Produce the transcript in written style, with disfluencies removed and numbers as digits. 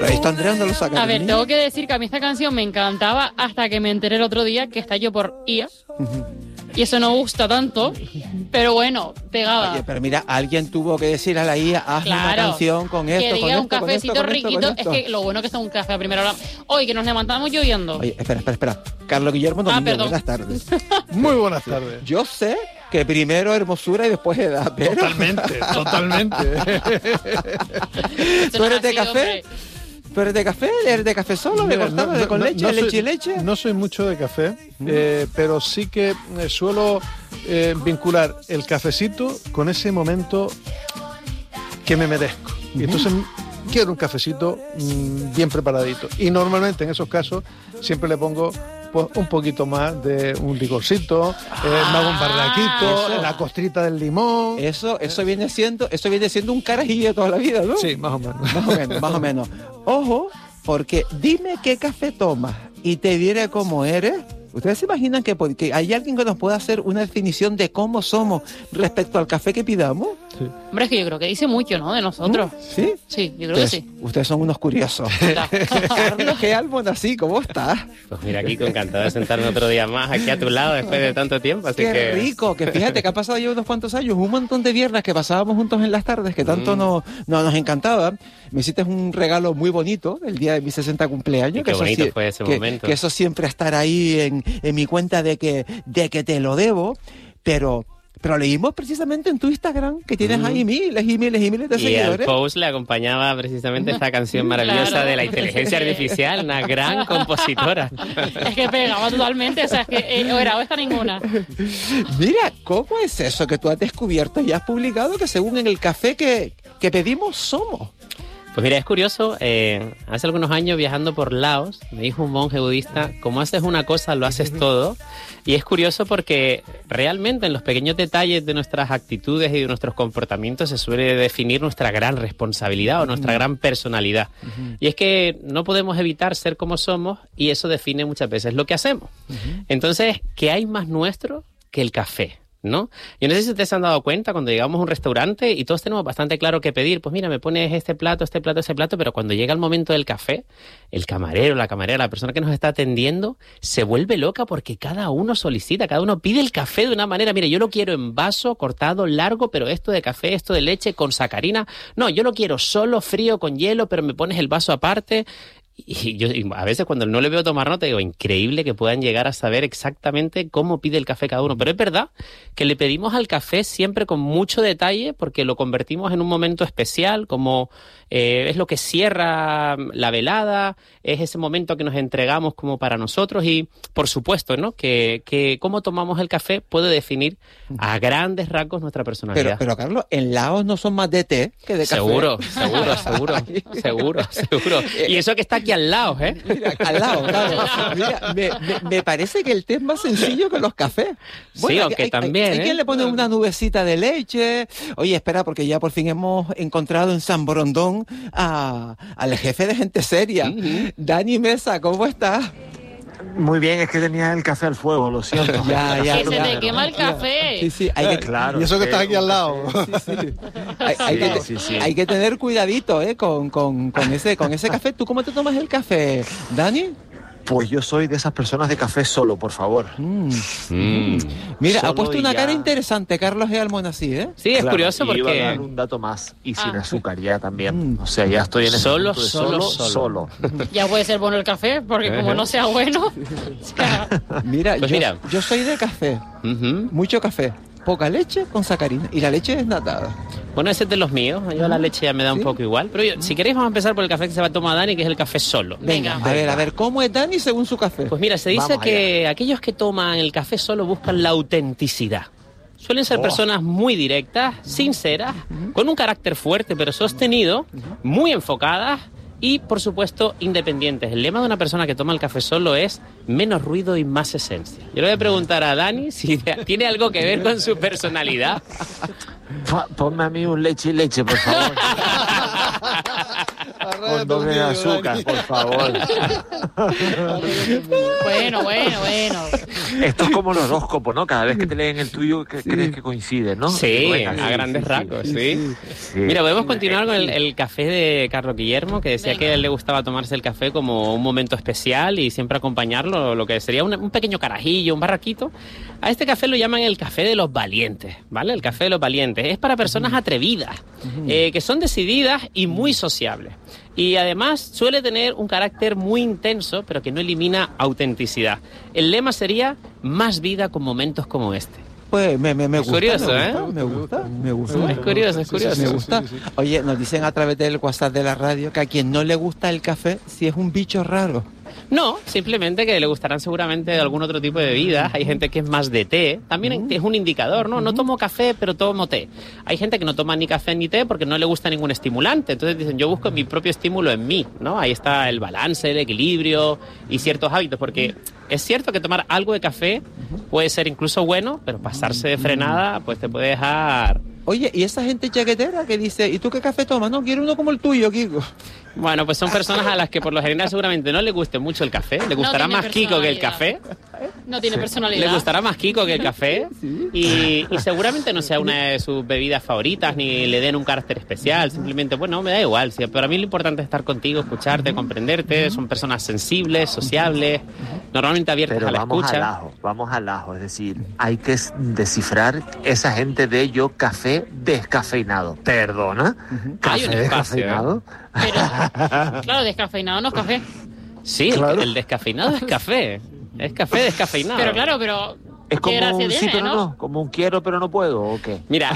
Pero esto Andrea no lo saca. A ver, tengo que decir que a mí esta canción me encantaba hasta que me enteré el otro día que está yo por IA. Y eso no gusta tanto, pero bueno, pegaba. Oye, pero mira, alguien tuvo que decir a la IA, hazme una canción con esto, que diga con esto, un cafecito con esto, riquito. con esto. Es que lo bueno que está un café a primera hora. Hoy que nos levantamos lloviendo. Oye, espera. Carlos Guillermo Domingo, perdón. buenas tardes. Muy buenas tardes. Yo sé que primero hermosura y después edad, pero... Totalmente. ¿Tú eres de café? ¿Tú eres de café? ¿Eres de café solo? ¿De cortado? ¿De con leche? ¿Leche y leche? No soy mucho de café, pero sí que suelo vincular el cafecito con ese momento que me merezco. Y entonces quiero un cafecito bien preparadito. Y normalmente en esos casos siempre le pongo pues, un poquito más de un licorcito, me hago un barraquito, la costrita del limón. Eso viene siendo un carajillo de toda la vida, ¿no? Sí, más o menos. Más o menos. Ojo, porque dime qué café tomas y te diré cómo eres. ¿Ustedes se imaginan que hay alguien que nos pueda hacer una definición de cómo somos respecto al café que pidamos? Sí. Hombre, es que yo creo que dice mucho, ¿no? De nosotros. ¿Sí? Sí, yo creo que sí. Ustedes son unos curiosos. Carlos G. Almonacid, ¿cómo estás? Pues mira, Kiko, encantado de sentarme otro día más aquí a tu lado después de tanto tiempo. Así Qué rico, que fíjate que ha pasado ya unos cuantos años, un montón de viernes que pasábamos juntos en las tardes, que tanto nos encantaba. Me hiciste un regalo muy bonito el día de mi 60 cumpleaños. Y qué bonito fue ese momento. Que eso siempre estar ahí en mi cuenta de que te lo debo, pero leímos precisamente en tu Instagram que tienes ahí miles y miles y miles de seguidores. Y al post le acompañaba precisamente esta canción maravillosa de la inteligencia artificial, una gran compositora. Es que pegaba totalmente, o sea, es que o era o esta ninguna. Mira, ¿cómo es eso que tú has descubierto y has publicado que según en el café que pedimos somos? Pues mira, es curioso, hace algunos años viajando por Laos, me dijo un monje budista, como haces una cosa, lo haces todo. Y es curioso porque realmente en los pequeños detalles de nuestras actitudes y de nuestros comportamientos se suele definir nuestra gran responsabilidad o nuestra gran personalidad. Y es que no podemos evitar ser como somos y eso define muchas veces lo que hacemos. Entonces, ¿qué hay más nuestro que el café? ¿No? Yo no sé si ustedes se han dado cuenta cuando llegamos a un restaurante y todos tenemos bastante claro qué pedir. Pues mira, me pones este plato, pero cuando llega el momento del café, el camarero, la camarera, la persona que nos está atendiendo, se vuelve loca porque cada uno solicita, cada uno pide el café de una manera. Mira, yo lo quiero en vaso, cortado, largo, pero esto de café, esto de leche, con sacarina. No, yo lo quiero solo, frío, con hielo, pero me pones el vaso aparte. Y yo a veces cuando no le veo tomar nota digo, increíble que puedan llegar a saber exactamente cómo pide el café cada uno. Pero es verdad que le pedimos al café siempre con mucho detalle porque lo convertimos en un momento especial, como es lo que cierra la velada, es ese momento que nos entregamos como para nosotros y por supuesto, ¿no? que cómo tomamos el café puede definir a grandes rasgos nuestra personalidad. Pero Carlos, en Laos no son más de té que de café. Seguro. Y eso que está aquí al lado, ¿eh? Mira, al lado, claro. Mira, me parece que el té es más sencillo que los cafés. Bueno, sí, aunque también. Hay quien le pone una nubecita de leche. Oye, espera, porque ya por fin hemos encontrado en San Borondón al jefe de gente seria. Dani Mesa, ¿cómo estás? Muy bien, es que tenía el café al fuego, lo siento. Que se te quema el café. Sí, claro. Y eso que estás aquí al lado. Hay que tener cuidadito, con ese café. ¿Tú cómo te tomas el café, Dani? Pues yo soy de esas personas de café solo, por favor. Mira, Solo ha puesto una cara interesante Carlos G. Almonacid, ¿eh? Sí, es claro, curioso y porque... iba a dar un dato más, y sin azúcar ya también. O sea, ya estoy en ese Solo. Ya puede ser bueno el café, porque como no sea bueno... O sea... Mira, pues yo soy de café. Mucho café. Poca leche con sacarina. Y la leche es desnatada. Bueno, ese es de los míos. Yo la leche ya me da un poco igual. Pero si queréis vamos a empezar por el café que se va a tomar Dani, que es el café solo. Venga. A ver, ¿cómo es Dani según su café? Pues mira, se dice que aquellos que toman el café solo buscan la autenticidad. Suelen ser personas muy directas, sinceras, con un carácter fuerte pero sostenido, muy enfocadas y, por supuesto, independientes. El lema de una persona que toma el café solo es menos ruido y más esencia. Yo le voy a preguntar a Dani si tiene algo que ver con su personalidad. Ponme a mí un leche y leche, por favor. Ráyate con un doble vídeo, azúcar, Dani. por favor. Bueno. Esto es como el horóscopo, ¿no? Cada vez que te leen el tuyo, crees que coincide, ¿no? Sí, Bueno, a grandes rasgos, sí. sí. Mira, podemos continuar con el café de Carlos Guillermo, que decía que a él le gustaba tomarse el café como un momento especial y siempre acompañarlo, lo que sería un pequeño carajillo, un barraquito. A este café lo llaman el café de los valientes, ¿vale? El café de los valientes. Es para personas atrevidas, que son decididas y muy sociables. Y además suele tener un carácter muy intenso, pero que no elimina autenticidad. El lema sería más vida con momentos como este. Pues me gusta. Curioso, me gusta. Es curioso, es curioso. Me gusta. Sí. Oye, nos dicen a través del WhatsApp de la radio que a quien no le gusta el café, si es un bicho raro. No, simplemente que le gustarán seguramente de algún otro tipo de bebidas. Hay gente que es más de té. También es un indicador, ¿no? No tomo café, pero tomo té. Hay gente que no toma ni café ni té porque no le gusta ningún estimulante. Entonces dicen, yo busco mi propio estímulo en mí, ¿no? Ahí está el balance, el equilibrio y ciertos hábitos. Porque es cierto que tomar algo de café puede ser incluso bueno, pero pasarse de frenada pues te puede dejar... Oye, y esa gente chaquetera que dice, ¿y tú qué café tomas? No, quiero uno como el tuyo, Kiko. Bueno, pues son personas a las que por lo general seguramente no les guste mucho el café. Le gustará tiene más Kiko que el personalidad. café. No tiene Le personalidad. gustará más Kiko que el café y seguramente no sea una de sus bebidas favoritas ni le den un carácter especial. Simplemente, bueno, me da igual. Sí, para mí lo importante es estar contigo, escucharte, comprenderte. Son personas sensibles, sociables, normalmente abiertas Pero a la escucha. vamos al ajo. Es decir, hay que descifrar esa gente de yo café descafeinado. ¿Perdona? Hay ¿Café un espacio, descafeinado? Pero, claro, descafeinado no es café. Sí, Claro. el descafeinado es café. Es café descafeinado. Pero claro, pero... Es ¿qué como gracia un sí, tiene, pero no? no. Como un quiero, pero no puedo, ¿o qué? Mira,